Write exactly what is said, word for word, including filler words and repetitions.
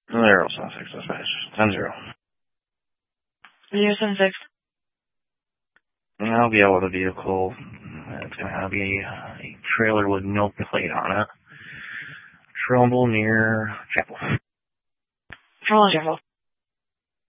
Zero, seven, six, dispatch. ten zero. Zero, seven, six. I'll be out with a vehicle. It's going to be a trailer with no plate on it. Trumbull near Chapel. Trumbull, Chapel.